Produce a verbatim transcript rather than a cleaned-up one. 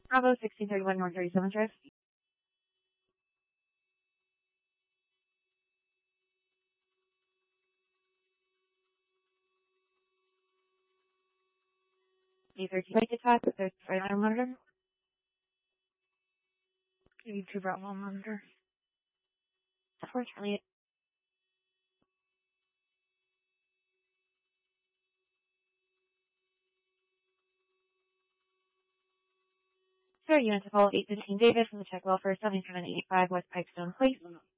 Bravo sixteen thirty-one North thirty-seventh Drive. D thirteen make it top, there's right on monitor. D two Bravo monitor. Unfortunately, Sir, unit to call eight fifteen Davis from the check well for seventy-seven eighty-five West Pipestone Place.